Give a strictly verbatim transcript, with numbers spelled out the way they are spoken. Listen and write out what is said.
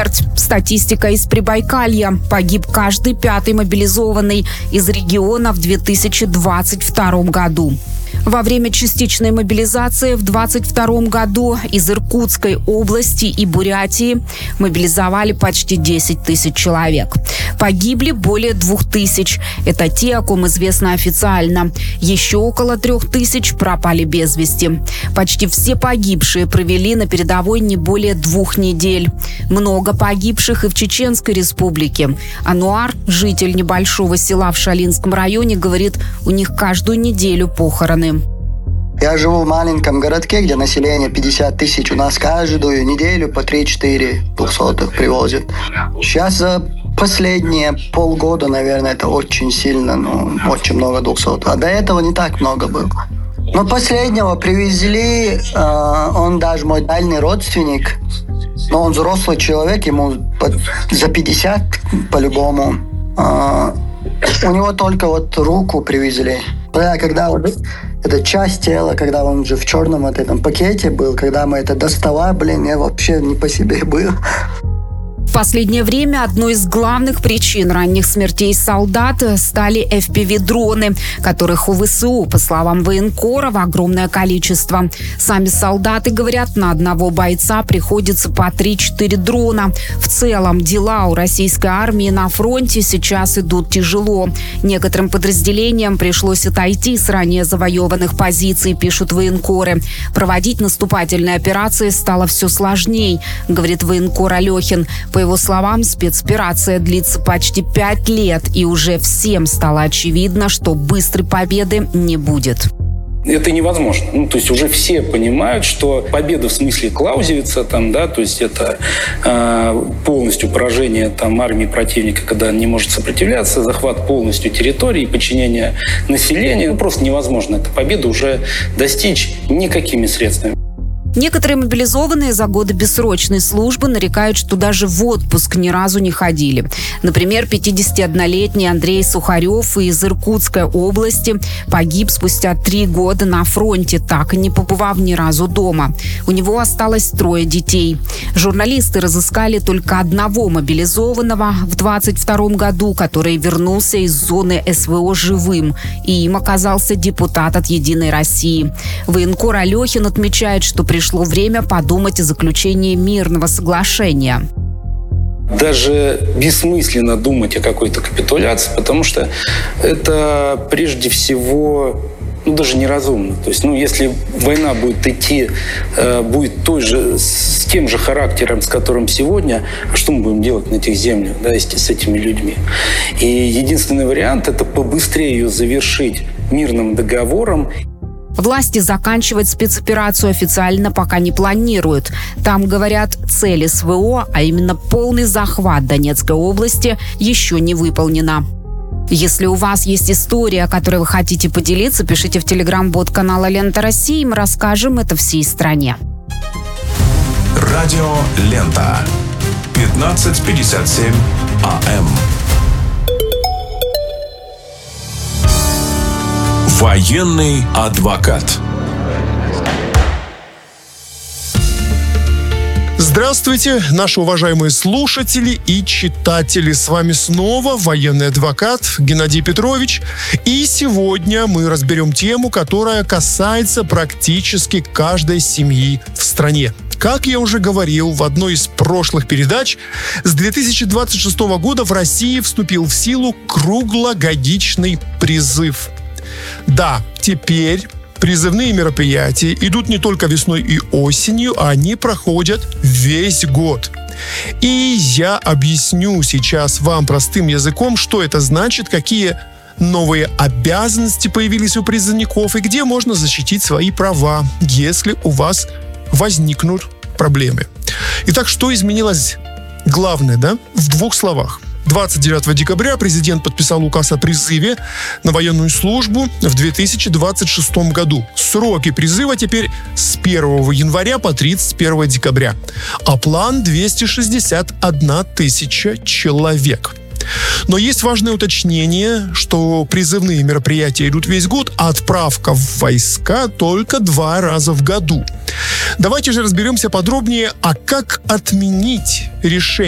Смерть. Статистика из Прибайкалья. Погиб каждый пятый мобилизованный из региона в две тысячи двадцать втором году. Во время частичной мобилизации в двадцать втором году из Иркутской области и Бурятии мобилизовали почти десять тысяч человек. Погибли более двух тысяч. Это те, о ком известно официально. Еще около трех тысяч пропали без вести. Почти все погибшие провели на передовой не более двух недель. Много погибших и в Чеченской республике. Ануар, житель небольшого села в Шалинском районе, говорит, у них каждую неделю похороны. Я живу в маленьком городке, где население пятьдесят тысяч. У нас каждую неделю по три-четыре двухсотых привозят. Сейчас за последние полгода, наверное, это очень сильно, ну, очень много двухсот. А до этого не так много было. Но последнего привезли, э, он даже мой дальний родственник, но он взрослый человек, ему за пятьдесят по-любому. Э, у него только вот руку привезли. Да, когда вот эта часть тела, когда он уже в черном вот этом пакете был, когда мы это доставали, блин, я вообще не по себе был. В последнее время одной из главных причин ранних смертей солдат стали эф пи ви-дроны, которых у вэ эс у, по словам военкоров, огромное количество. Сами солдаты говорят, на одного бойца приходится по три-четыре дрона. В целом дела у российской армии на фронте сейчас идут тяжело. Некоторым подразделениям пришлось отойти с ранее завоеванных позиций, пишут военкоры. Проводить наступательные операции стало все сложней, говорит военкор Алехин. По его словам, спецоперация длится почти пять лет, и уже всем стало очевидно, что быстрой победы не будет. Это невозможно. Ну, то есть уже все понимают, что победа в смысле Клаузевица, там, да, то есть это э, полностью поражение там, армии противника, когда он не может сопротивляться, захват полностью территории, подчинение населения. Ну, просто невозможно. Эту победу уже достичь никакими средствами. Некоторые мобилизованные за годы бессрочной службы нарекают, что даже в отпуск ни разу не ходили. Например, пятидесятиоднолетний Андрей Сухарев из Иркутской области погиб спустя три года на фронте, так и не побывав ни разу дома. У него осталось трое детей. Журналисты разыскали только одного мобилизованного в двадцать втором году, который вернулся из зоны эс вэ о живым, и им оказался депутат от «Единой России». Военкор Алехин отмечает, что при Пришло время подумать о заключении мирного соглашения. Даже бессмысленно думать о какой-то капитуляции, потому что это прежде всего ну, даже неразумно. То есть, ну, если война будет идти, э, будет той же, с тем же характером, с которым сегодня, а что мы будем делать на этих землях, да, с этими людьми? И единственный вариант – это побыстрее ее завершить мирным договором. Власти заканчивать спецоперацию официально пока не планируют. Там, говорят, цель эс вэ о, а именно полный захват Донецкой области, еще не выполнена. Если у вас есть история, о которой вы хотите поделиться, пишите в телеграм-бот канала «Лента России», мы расскажем это всей стране. Радио «Лента». пятнадцать пятьдесят семь а эм. Военный адвокат. Здравствуйте, наши уважаемые слушатели и читатели. С вами снова военный адвокат Геннадий Петрович. И сегодня мы разберем тему, которая касается практически каждой семьи в стране. Как я уже говорил в одной из прошлых передач, с две тысячи двадцать шестого года в России вступил в силу круглогодичный призыв. Да, теперь призывные мероприятия идут не только весной и осенью, а они проходят весь год. И я объясню сейчас вам простым языком, что это значит, какие новые обязанности появились у призывников и где можно защитить свои права, если у вас возникнут проблемы. Итак, что изменилось? Главное, да, в двух словах. двадцать девятого декабря президент подписал указ о призыве на военную службу в две тысячи двадцать шестом году. Сроки призыва теперь с первого января по тридцать первого декабря. А план двести шестьдесят одна тысяча человек. Но есть важное уточнение, что призывные мероприятия идут весь год, а отправка в войска только два раза в году. Давайте же разберемся подробнее, а как отменить решение